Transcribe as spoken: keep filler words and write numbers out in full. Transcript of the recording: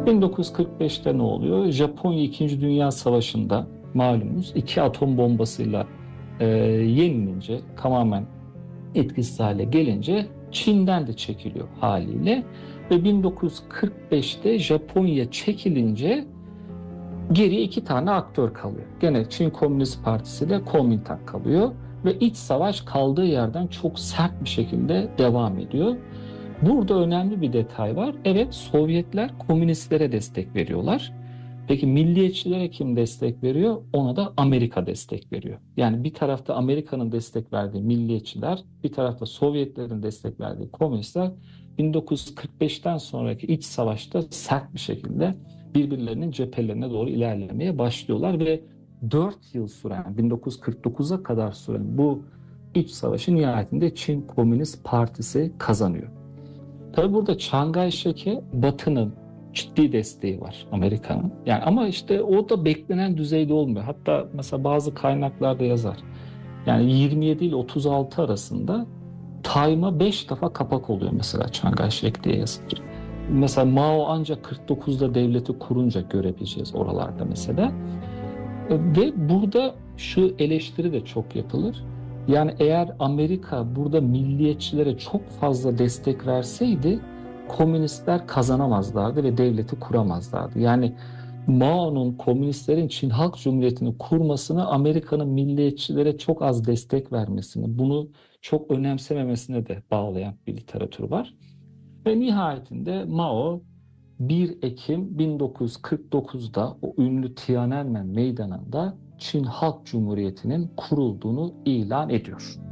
bin dokuz yüz kırk beşte ne oluyor? Japonya İkinci Dünya Savaşı'nda malumunuz iki atom bombasıyla e, yenilince, tamamen etkisiz hale gelince Çin'den de çekiliyor haliyle. Ve bin dokuz yüz kırk beşte Japonya çekilince geriye iki tane aktör kalıyor. Gene Çin Komünist Partisi ile Kuomintang kalıyor ve iç savaş kaldığı yerden çok sert bir şekilde devam ediyor. Burada önemli bir detay var. Evet, Sovyetler komünistlere destek veriyorlar. Peki milliyetçilere kim destek veriyor? Ona da Amerika destek veriyor. Yani bir tarafta Amerika'nın destek verdiği milliyetçiler, bir tarafta Sovyetlerin destek verdiği komünistler bin dokuz yüz kırk beşten sonraki iç savaşta sert bir şekilde birbirlerinin cephelerine doğru ilerlemeye başlıyorlar ve dört yıl süren, bin dokuz yüz kırk dokuza kadar süren bu iç savaşın nihayetinde Çin Komünist Partisi kazanıyor. Tabii burada Chiang Kai-shek'e Batı'nın ciddi desteği var, Amerika'nın. Yani ama işte o da beklenen düzeyde olmuyor. Hatta mesela bazı kaynaklarda yazar. Yani yirmi yedi ile otuz altı arasında Time'a beş defa kapak oluyor mesela Chiang Kai-shek diye yazılır. Mesela Mao ancak kırk dokuzda devleti kurunca görebileceğiz oralarda mesela. Ve burada şu eleştiri de çok yapılır. Yani eğer Amerika burada milliyetçilere çok fazla destek verseydi komünistler kazanamazlardı ve devleti kuramazlardı. Yani Mao'nun komünistlerin Çin Halk Cumhuriyeti'ni kurmasını Amerika'nın milliyetçilere çok az destek vermesini, bunu çok önemsememesine de bağlayan bir literatür var. Ve nihayetinde Mao bir Ekim bin dokuz yüz kırk dokuzda o ünlü Tiananmen Meydanı'nda Çin Halk Cumhuriyeti'nin kurulduğunu ilan ediyor.